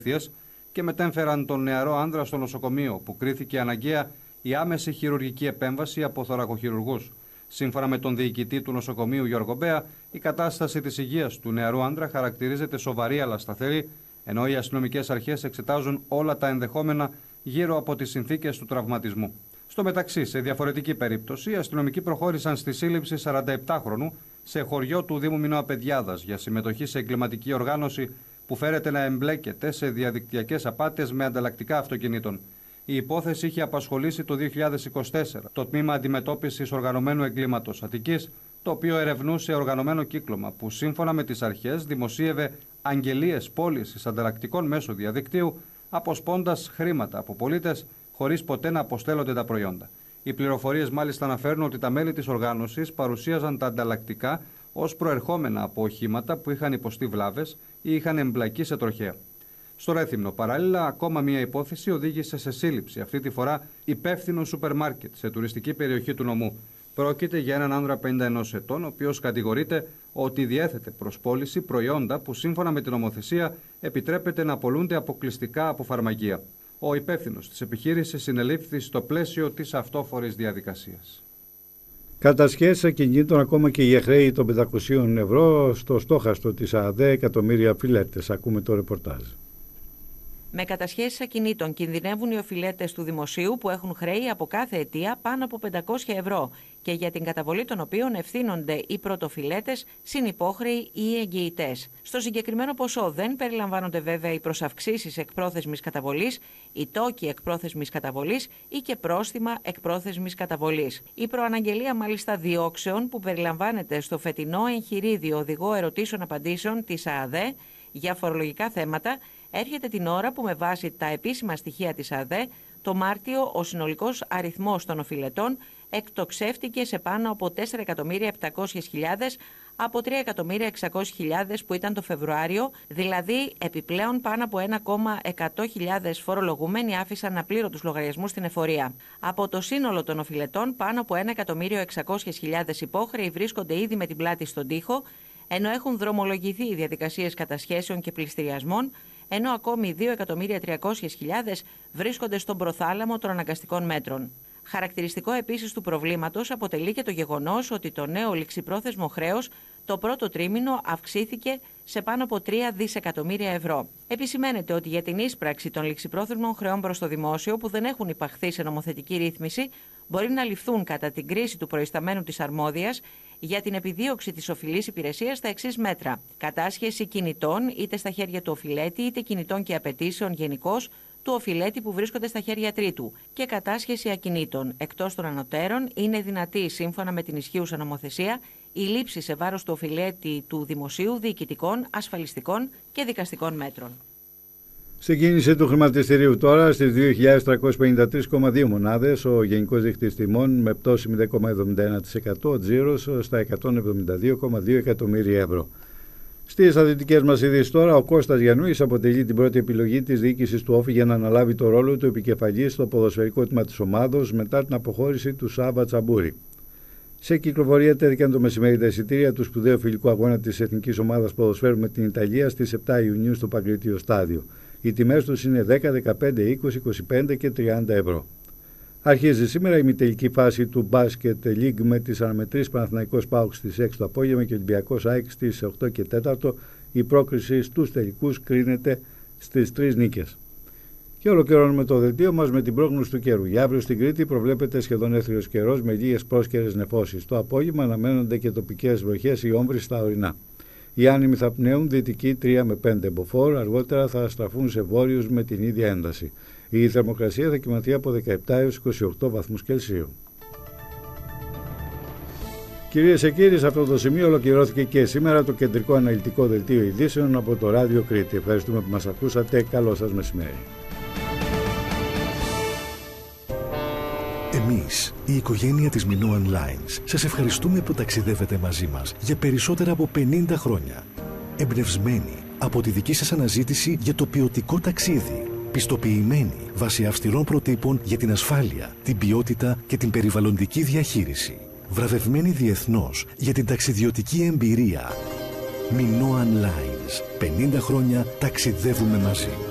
και μετέμφεραν τον νεαρό άνδρα στο νοσοκομείο, που κρίθηκε αναγκαία η άμεση χειρουργική επέμβαση από θωρακοχειρουργούς. Σύμφωνα με τον διοικητή του νοσοκομείου Γιώργο Μπέα, η κατάσταση της υγείας του νεαρού άνδρα χαρακτηρίζεται σοβαρή αλλά σταθερή, ενώ οι αστυνομικές αρχές εξετάζουν όλα τα ενδεχόμενα γύρω από τις συνθήκες του τραυματισμού. Στο μεταξύ, σε διαφορετική περίπτωση, οι αστυνομικοί προχώρησαν στη σύλληψη 47χρονου σε χωριό του Δήμου Μινώα Πεδιάδας για συμμετοχή σε εγκληματική οργάνωση που φέρεται να εμπλέκεται σε διαδικτυακές απάτες με ανταλλακτικά αυτοκινήτων. Η υπόθεση είχε απασχολήσει το 2024 το Τμήμα Αντιμετώπισης Οργανωμένου Εγκλήματος Αττικής, το οποίο ερευνούσε οργανωμένο κύκλωμα που σύμφωνα με τις αρχές δημοσίευε αγγελίες πώλησης ανταλλακτικών μέσω διαδικτύου, αποσπώντας χρήματα από πολίτες χωρίς ποτέ να αποστέλλονται τα προϊόντα. Οι πληροφορίες μάλιστα αναφέρουν ότι τα μέλη της οργάνωσης παρουσίαζαν τα ανταλλακτικά ως προερχόμενα από οχήματα που είχαν υποστεί βλάβες ή είχαν εμπλακεί σε τροχαία. Στο Ρέθυμνο, παράλληλα, ακόμα μία υπόθεση οδήγησε σε σύλληψη, αυτή τη φορά υπεύθυνο σούπερ μάρκετ σε τουριστική περιοχή του νομού. Πρόκειται για έναν άνδρα 51 ετών, ο οποίος κατηγορείται ότι διέθετε προς πώληση προϊόντα που σύμφωνα με την νομοθεσία επιτρέπεται να πωλούνται αποκλειστικά από φαρμακεία. Ο υπεύθυνος της επιχείρησης συνελήφθη στο πλαίσιο της αυτόφορης διαδικασίας. Κατασχέσεις ακινήτων, ακόμα και για χρέη των 500 ευρώ στο στόχαστρο της ΑΔΕ, εκατομμύρια οφειλέτες. Ακούμε το ρεπορτάζ. Με κατασχέσεις ακινήτων κινδυνεύουν οι οφειλέτες του δημοσίου που έχουν χρέη από κάθε αιτία πάνω από 500 ευρώ και για την καταβολή των οποίων ευθύνονται οι πρωτοφιλέτες, συνυπόχρεοι ή οι εγγυητές. Στο συγκεκριμένο ποσό δεν περιλαμβάνονται βέβαια οι προσαυξήσεις εκπρόθεσμης καταβολής, οι τόκοι εκπρόθεσμης καταβολής ή και πρόστιμα εκπρόθεσμης καταβολής. Η προαναγγελία μάλιστα διώξεων που περιλαμβάνεται στο φετινό εγχειρίδιο οδηγό ερωτήσεων-απαντήσεων της ΑΔΕ για φορολογικά θέματα έρχεται την ώρα που με βάση τα επίσημα στοιχεία της ΑΔΕ το Μάρτιο ο συνολικός αριθμός των οφειλετών εκτοξεύτηκε σε πάνω από 4.700.000 από 3.600.000 που ήταν το Φεβρουάριο, δηλαδή επιπλέον πάνω από 1.100.000 φορολογούμενοι άφησαν απλήρωτους λογαριασμούς στην εφορία. Από το σύνολο των οφειλετών, πάνω από 1.600.000 υπόχρεοι βρίσκονται ήδη με την πλάτη στον τοίχο, ενώ έχουν δρομολογηθεί οι διαδικασίες κατασχέσεων και πληστηριασμών, ενώ ακόμη 2.300.000 βρίσκονται στον προθάλαμο των αναγκαστικών μέτρων. Χαρακτηριστικό επίσης του προβλήματος αποτελεί και το γεγονός ότι το νέο ληξιπρόθεσμο χρέος το πρώτο τρίμηνο αυξήθηκε σε πάνω από 3 δισεκατομμύρια ευρώ. Επισημαίνεται ότι για την ίσπραξη των ληξιπρόθεσμων χρεών προς το δημόσιο που δεν έχουν υπαχθεί σε νομοθετική ρύθμιση μπορεί να ληφθούν κατά την κρίση του προϊσταμένου της αρμόδιας για την επιδίωξη της οφειλής υπηρεσίας στα εξής μέτρα: κατάσχεση κινητών είτε στα χέρια του οφειλέτη είτε κινητών και απαιτήσεων γενικώς του οφειλέτη που βρίσκονται στα χέρια τρίτου και κατάσχεση ακινήτων. Εκτός των ανωτέρων, είναι δυνατή, σύμφωνα με την ισχύουσα νομοθεσία, η λήψη σε βάρος του οφειλέτη του δημοσίου διοικητικών, ασφαλιστικών και δικαστικών μέτρων. Στην κίνηση του χρηματιστηρίου τώρα στις 2.353,2 μονάδες, ο γενικός δείκτης τιμών με πτώση 0,71%, ο τζίρος στα 172,2 εκατομμύρια ευρώ. Στις αθλητικές μας ειδήσεις τώρα, ο Κώστας Γιαννούης αποτελεί την πρώτη επιλογή της διοίκησης του Όφη για να αναλάβει το ρόλο του επικεφαλής στο ποδοσφαιρικό τμήμα της ομάδος μετά την αποχώρηση του Σάβα Τσαμπούρη. Σε κυκλοφορία τέθηκαν το μεσημέρι τα εισιτήρια του σπουδαίου φιλικού αγώνα της Εθνικής Ομάδας Ποδοσφαίρου με την Ιταλία στις 7 Ιουνίου στο Παγκρίτιο Στάδιο. Οι τιμές τους είναι 10, 15, 20, 25 και 30 ευρώ. Αρχίζει σήμερα η ημιτελική φάση του Basket League με τις αναμετρήσεις Παναθηναϊκός ΠΑΟΚ στις 6 το απόγευμα και Ολυμπιακός ΑΕΚ στις 8 και 4. Η πρόκριση στους τελικούς κρίνεται στις 3 νίκες. Και ολοκληρώνουμε το δελτίο μας με την πρόγνωση του καιρού. Για αύριο στην Κρήτη προβλέπεται σχεδόν έθριος καιρός με λίγες πρόσκαιρες νεφώσεις. Το απόγευμα αναμένονται και τοπικές βροχές ή όμβροι στα ορεινά. Οι άνεμοι θα πνέουν δυτική 3 με 5 μποφόρ, αργότερα θα στραφούν σε βόρειους με την ίδια ένταση. Η θερμοκρασία θα κυμανθεί από 17 έως 28 βαθμούς Κελσίου. Κυρίες και κύριοι, σε αυτό το σημείο ολοκληρώθηκε και σήμερα το κεντρικό αναλυτικό δελτίο ειδήσεων από το Ράδιο Κρήτη. Ευχαριστούμε που μας ακούσατε. Καλό σας μεσημέρι. Εμείς, η οικογένεια της Minoan Lines, σας ευχαριστούμε που ταξιδεύετε μαζί μας για περισσότερα από 50 χρόνια. Εμπνευσμένοι από τη δική σας αναζήτηση για το ποιοτικό ταξίδι. Πιστοποιημένοι βάσει αυστηρών προτύπων για την ασφάλεια, την ποιότητα και την περιβαλλοντική διαχείριση. Βραβευμένοι διεθνώς για την ταξιδιωτική εμπειρία. Minoan Lines. 50 χρόνια ταξιδεύουμε μαζί.